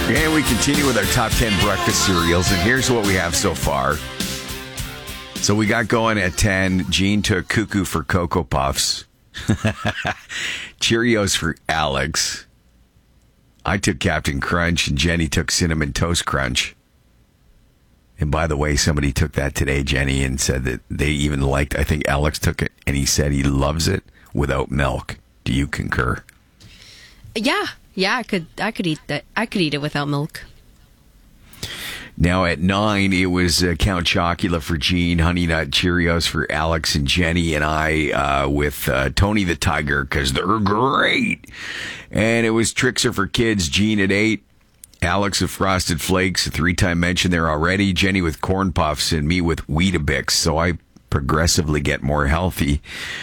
And we continue with our top 10 breakfast cereals, and here's what we have so far. So we got going at 10. Gene took Cuckoo for Cocoa Puffs. Cheerios for Alex. I took Captain Crunch, and Jenny took Cinnamon Toast Crunch. And by the way, somebody took that today, Jenny, and said that they even liked, I think Alex took it, and he said he loves it without milk. Do you concur? Yeah, I could eat that. I could eat it without milk. Now at 9, it was Count Chocula for Gene, Honey Nut Cheerios for Alex and Jenny, and I with Tony the Tiger, because they're great. And it was Trixer for Kids, Gene at 8. Alex with Frosted Flakes, a 3-time mention there already. Jenny with Corn Puffs, and me with Weetabix. So I progressively get more healthy.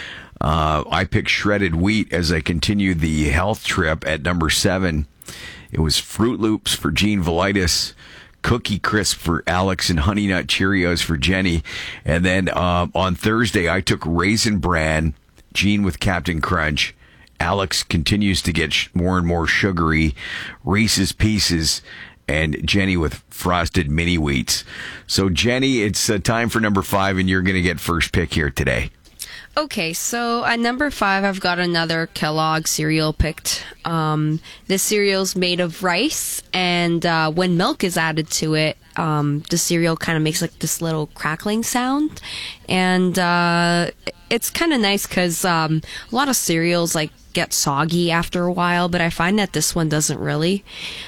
I picked shredded wheat as I continued the health trip at number 7. It was Fruit Loops for Gene Velitis, Cookie Crisp for Alex, and Honey Nut Cheerios for Jenny. And then on Thursday, I took Raisin Bran, Gene with Captain Crunch. Alex continues to get more and more sugary, Reese's Pieces, and Jenny with Frosted Mini Wheats. So, Jenny, it's time for number 5, and you're going to get first pick here today. Okay, so at number 5, I've got another Kellogg cereal picked. This cereal's made of rice, and when milk is added to it, the cereal kind of makes like this little crackling sound. And it's kind of nice because a lot of cereals like get soggy after a while, but I find that this one doesn't really.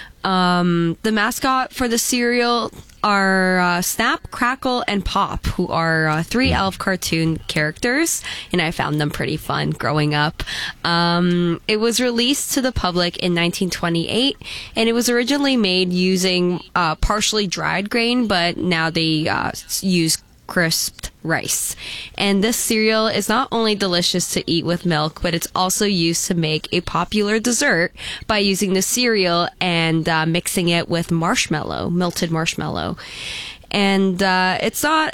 The mascot for the cereal are Snap, Crackle, and Pop, who are 3 elf cartoon characters, and I found them pretty fun growing up. It was released to the public in 1928, and it was originally made using partially dried grain, but now they use crisped rice. And this cereal is not only delicious to eat with milk, but it's also used to make a popular dessert by using the cereal and mixing it with marshmallow, melted marshmallow. And it's not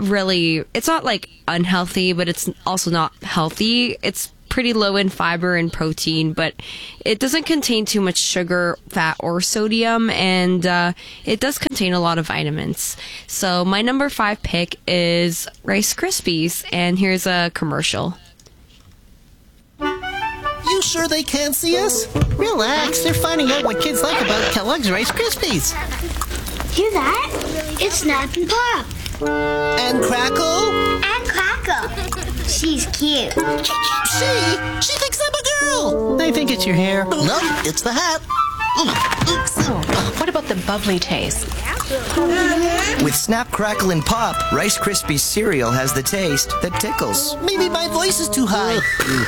like unhealthy, but it's also not healthy. It's pretty low in fiber and protein, but it doesn't contain too much sugar, fat, or sodium, and it does contain a lot of vitamins. So my number 5 pick is Rice Krispies, and here's a commercial. You sure they can't see us? Relax, they're finding out what kids like about Kellogg's Rice Krispies. Hear that? It's Snap and Pop. And Crackle? And Crackle. She's cute. She thinks I'm a girl. I think it's your hair. No, it's the hat. What about the bubbly taste? With Snap, Crackle, and Pop, Rice Krispies cereal has the taste that tickles. Maybe my voice is too high.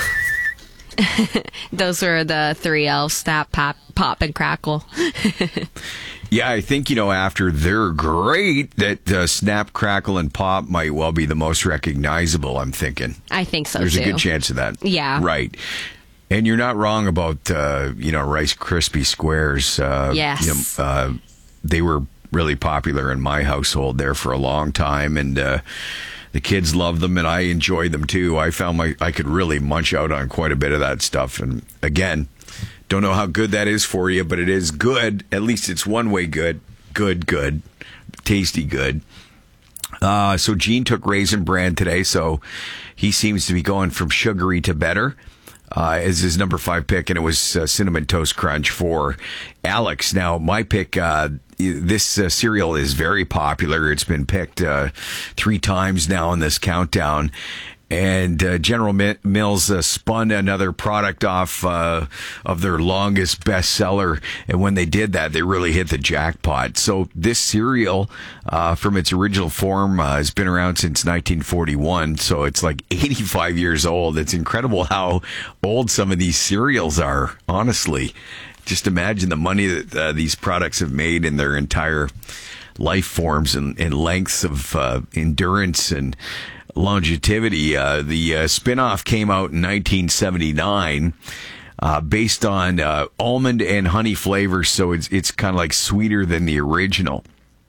Those were the 3 elves, Snap, Pop, and Crackle. Yeah, I think, after they're great, that Snap, Crackle, and Pop might well be the most recognizable, I'm thinking. I think so, There's too. a good chance of that. Yeah. Right. And you're not wrong about, Rice Krispie Squares. Yes. They were really popular in my household there for a long time, and the kids loved them, and I enjoyed them, too. I found I could really munch out on quite a bit of that stuff. And, again, don't know how good that is for you, but it is good. At least it's one way good. Good. Tasty good. So Gene took Raisin Bran today, so he seems to be going from sugary to better as his number 5 pick, and it was Cinnamon Toast Crunch for Alex. Now, my pick, this cereal is very popular. It's been picked 3 times now in this countdown. And General Mills spun another product off of their longest bestseller. And when they did that, they really hit the jackpot. So this cereal, from its original form, has been around since 1941. So it's like 85 years old. It's incredible how old some of these cereals are, honestly. Just imagine the money that these products have made in their entire life forms and lengths of endurance and longevity. The spin-off came out in 1979 based on almond and honey flavors, so it's kind of like sweeter than the original.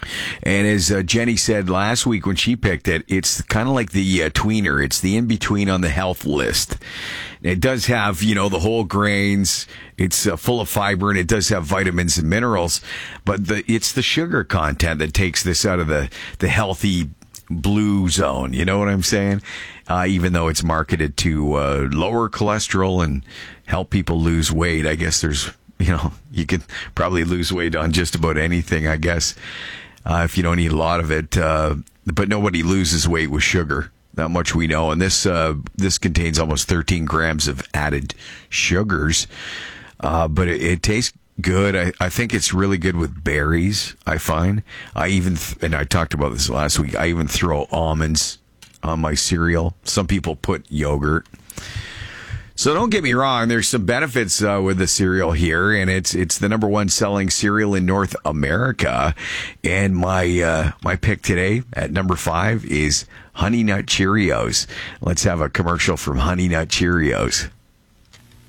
And as Jenny said last week when she picked it, it's kind of like the tweener. It's the in-between on the health list. It does have, the whole grains. It's full of fiber, and it does have vitamins and minerals. But it's the sugar content that takes this out of the healthy blue zone. You know what I'm saying? Even though it's marketed to lower cholesterol and help people lose weight, I guess there's, you could probably lose weight on just about anything, I guess, if you don't eat a lot of it. But nobody loses weight with sugar. Not much we know. And this contains almost 13 grams of added sugars. But it tastes good. I think it's really good with berries, I find. And I talked about this last week, I even throw almonds on my cereal. Some people put yogurt. So don't get me wrong, there's some benefits with the cereal here, and it's the number one selling cereal in North America. And my pick today at number 5 is Honey Nut Cheerios. Let's have a commercial from Honey Nut Cheerios.